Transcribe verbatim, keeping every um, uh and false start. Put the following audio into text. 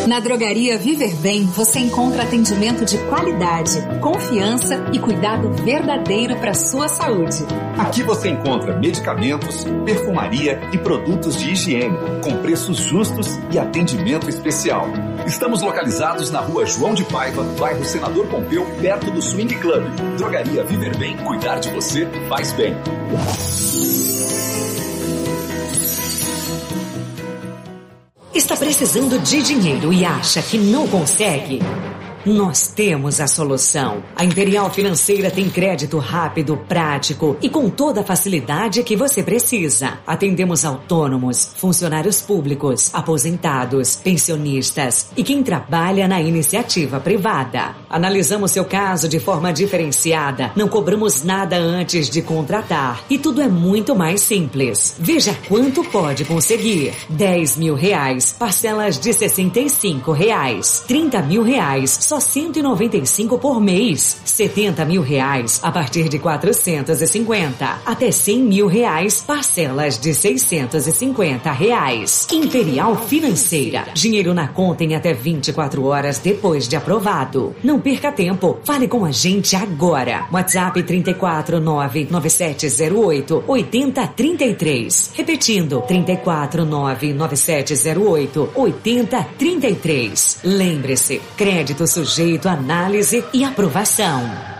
Na Drogaria Viver Bem, você encontra atendimento de qualidade, confiança e cuidado verdadeiro para sua saúde. Aqui você encontra medicamentos, perfumaria e produtos de higiene, com preços justos e atendimento especial. Estamos localizados na rua João de Paiva, bairro Senador Pompeu, perto do Swing Club. Drogaria Viver Bem, cuidar de você faz bem. Está precisando de dinheiro e acha que não consegue? Nós temos a solução. A Imperial Financeira tem crédito rápido, prático e com toda a facilidade que você precisa. Atendemos autônomos, funcionários públicos, aposentados, pensionistas e quem trabalha na iniciativa privada. Analisamos seu caso de forma diferenciada, não cobramos nada antes de contratar e tudo é muito mais simples. Veja quanto pode conseguir. dez mil reais, parcelas de sessenta e cinco reais. trinta mil reais, só cento e noventa e cinco por mês. setenta mil reais a partir de quatrocentos e cinquenta. Até cem mil reais, parcelas de seiscentos e cinquenta reais. Imperial Financeira. Dinheiro na conta em até vinte e quatro horas depois de aprovado. Não perca tempo. Fale com a gente agora. WhatsApp trinta e quatro, nove nove sete zero oito, oito zero três três. Repetindo, trinta e quatro, nove nove sete zero oito, oito zero três três. Lembre-se, crédito sujeito à análise e aprovação.